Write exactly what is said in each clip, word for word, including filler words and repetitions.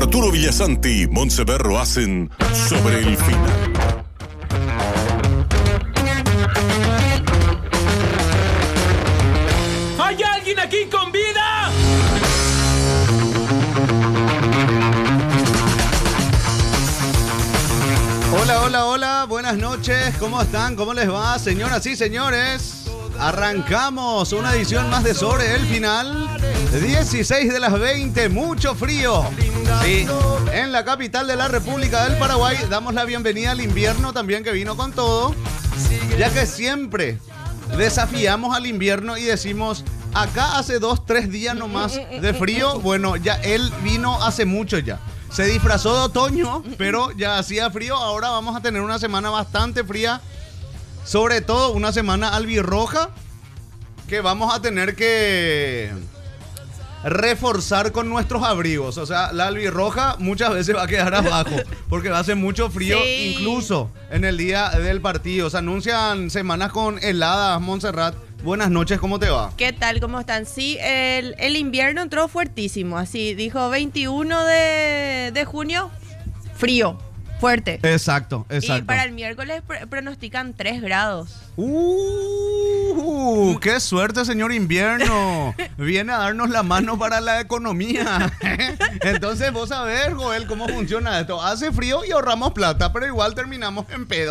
Arturo Villasanti y Montseverro hacen Sobre el Final. ¿Hay alguien aquí con vida? Hola, hola, hola, buenas noches, ¿cómo están? ¿Cómo les va, señoras y señores? Arrancamos una edición más de Sobre el Final. dieciséis de las veinte, mucho frío. Sí, en la capital de la República del Paraguay damos la bienvenida al invierno también, que vino con todo, ya que siempre desafiamos al invierno y decimos, acá hace dos, tres días nomás de frío. Bueno, ya él vino hace mucho ya. Se disfrazó de otoño, pero ya hacía frío. Ahora vamos a tener una semana bastante fría. Sobre todo una semana albirroja, que vamos a tener que reforzar con nuestros abrigos. O sea, la albirroja muchas veces va a quedar abajo, porque va a hacer mucho frío, sí. Incluso en el día del partido. Se anuncian semanas con heladas. Montserrat, buenas noches, ¿cómo te va? ¿Qué tal? ¿Cómo están? Sí, el, el invierno entró fuertísimo, así dijo veintiuno de, de junio, frío, fuerte. Exacto, exacto. Y para el miércoles pr- pronostican tres grados. ¡Uh! ¡Qué suerte, señor invierno! Viene a darnos la mano para la economía. Entonces, vos sabés, Joel, cómo funciona esto. Hace frío y ahorramos plata, pero igual terminamos en pedo.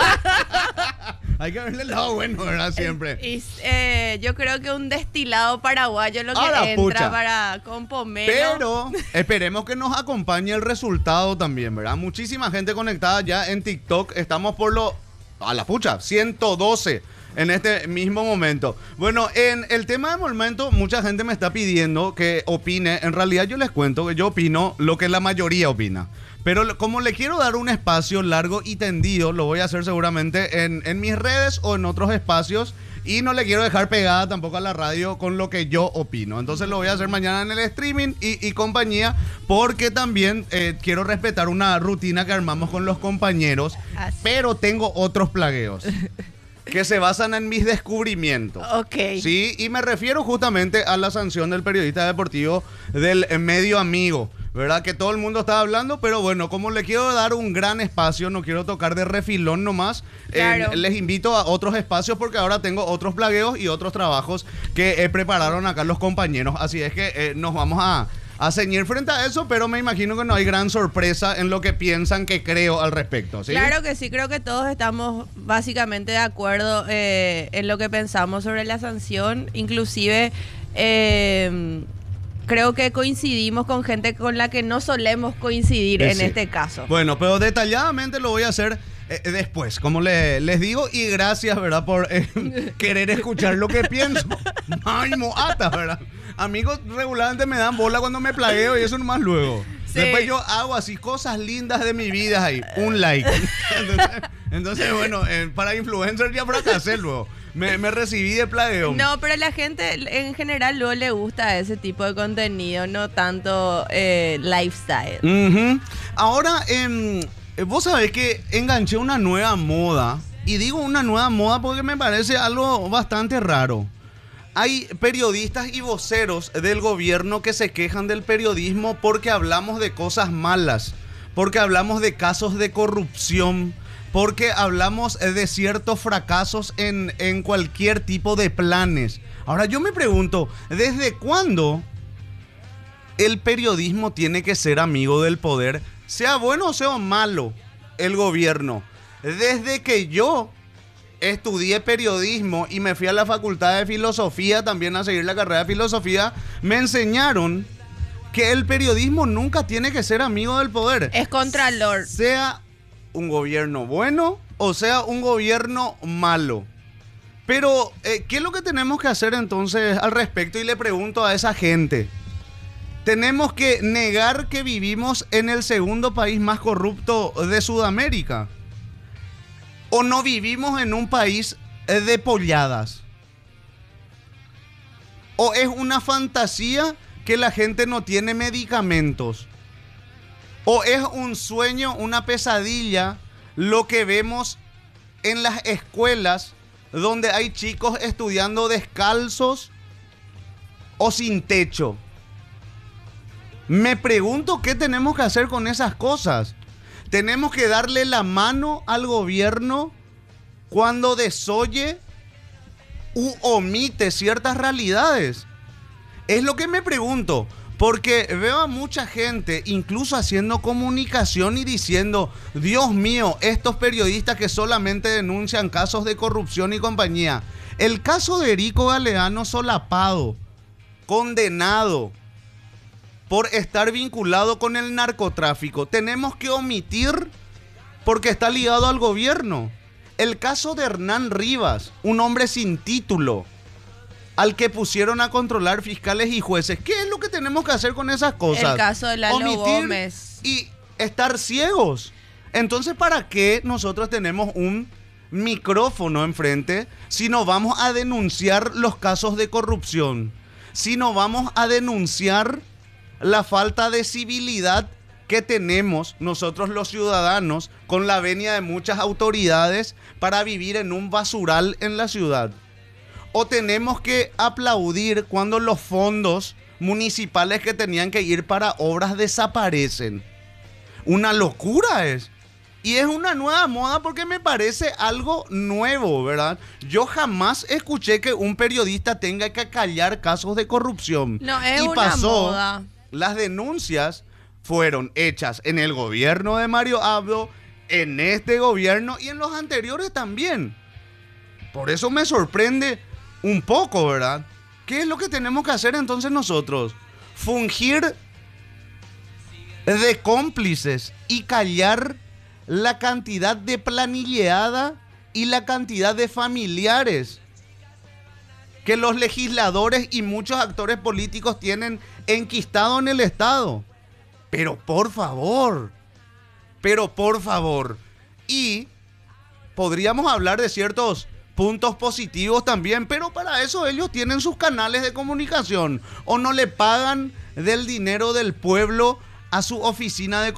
Hay que verle el lado bueno, ¿verdad? Siempre. Y, eh, yo creo que un destilado paraguayo lo que Ahora, entra pucha. para con pomelo. Pero esperemos que nos acompañe el resultado también, ¿verdad? Muchísima gente conectada ya en TikTok. Estamos por lo... a la pucha, ciento doce en este mismo momento. Bueno, en el tema de momento, mucha gente me está pidiendo que opine. En realidad yo les cuento que yo opino lo que la mayoría opina. Pero como le quiero dar un espacio largo y tendido, lo voy a hacer seguramente en, en mis redes o en otros espacios. Y no le quiero dejar pegada tampoco a la radio con lo que yo opino. Entonces lo voy a hacer mañana en el streaming y, y compañía. Porque también eh, quiero respetar una rutina que armamos con los compañeros. Así. Pero tengo otros plagueos que se basan en mis descubrimientos. Ok. Sí, y me refiero justamente a la sanción del periodista deportivo del medio amigo, ¿verdad? Que todo el mundo estaba hablando, pero bueno, como le quiero dar un gran espacio, no quiero tocar de refilón nomás, claro. eh, les invito a otros espacios porque ahora tengo otros plagueos y otros trabajos que eh, prepararon acá los compañeros. Así es que eh, nos vamos a... a ceñir frente a eso, pero me imagino que no hay gran sorpresa en lo que piensan que creo al respecto, ¿sí? Claro que sí, creo que todos estamos básicamente de acuerdo eh, en lo que pensamos sobre la sanción, inclusive eh, creo que coincidimos con gente con la que no solemos coincidir eh, en sí. este caso. Bueno, pero detalladamente lo voy a hacer eh, después, como le, les digo, y gracias, ¿verdad? Por eh, querer escuchar lo que pienso. Ay, moata, ¿verdad? Amigos regularmente me dan bola cuando me plagueo y eso nomás luego. Sí. Después yo hago así cosas lindas de mi vida ahí. Un like. Entonces, entonces bueno, eh, para influencer ya fracasé luego. Me, me recibí de plagueo. No, pero la gente en general luego le gusta ese tipo de contenido, no tanto eh, lifestyle. Uh-huh. Ahora, eh, vos sabés que enganché una nueva moda. Y digo una nueva moda porque me parece algo bastante raro. Hay periodistas y voceros del gobierno que se quejan del periodismo porque hablamos de cosas malas, porque hablamos de casos de corrupción, porque hablamos de ciertos fracasos en, en cualquier tipo de planes. Ahora yo me pregunto, ¿desde cuándo el periodismo tiene que ser amigo del poder? Sea bueno o sea malo el gobierno. Desde que yo estudié periodismo y me fui a la facultad de filosofía también a seguir la carrera de filosofía, me enseñaron que el periodismo nunca tiene que ser amigo del poder. Es contralor. Sea un gobierno bueno o sea un gobierno malo. Pero, eh, ¿qué es lo que tenemos que hacer entonces al respecto? Y le pregunto a esa gente. ¿Tenemos que negar que vivimos en el segundo país más corrupto de Sudamérica? ¿O no vivimos en un país de polladas? ¿O es una fantasía que la gente no tiene medicamentos? ¿O es un sueño, una pesadilla, lo que vemos en las escuelas donde hay chicos estudiando descalzos o sin techo? Me pregunto qué tenemos que hacer con esas cosas. Tenemos que darle la mano al gobierno cuando desoye u omite ciertas realidades. Es lo que me pregunto, porque veo a mucha gente incluso haciendo comunicación y diciendo, Dios mío, estos periodistas que solamente denuncian casos de corrupción y compañía. El caso de Erico Galeano solapado, condenado por estar vinculado con el narcotráfico, tenemos que omitir porque está ligado al gobierno. El caso de Hernán Rivas, un hombre sin título, al que pusieron a controlar fiscales y jueces. ¿Qué es lo que tenemos que hacer con esas cosas? El caso de Lalo Omitir Gómez. Y estar ciegos. Entonces, ¿para qué nosotros tenemos un micrófono enfrente si no vamos a denunciar los casos de corrupción? Si no vamos a denunciar la falta de civilidad que tenemos nosotros los ciudadanos con la venia de muchas autoridades para vivir en un basural en la ciudad. O tenemos que aplaudir cuando los fondos municipales que tenían que ir para obras desaparecen. Una locura es. Y es una nueva moda porque me parece algo nuevo, ¿verdad? Yo jamás escuché que un periodista tenga que callar casos de corrupción. No, es y una pasó, moda. Las denuncias fueron hechas en el gobierno de Mario Abdo, en este gobierno y en los anteriores también. Por eso me sorprende un poco, ¿verdad? ¿Qué es lo que tenemos que hacer entonces nosotros? Fungir de cómplices y callar la cantidad de planilleada y la cantidad de familiares que los legisladores y muchos actores políticos tienen enquistado en el Estado. Pero por favor, pero por favor. Y podríamos hablar de ciertos puntos positivos también, pero para eso ellos tienen sus canales de comunicación. O no le pagan del dinero del pueblo a su oficina de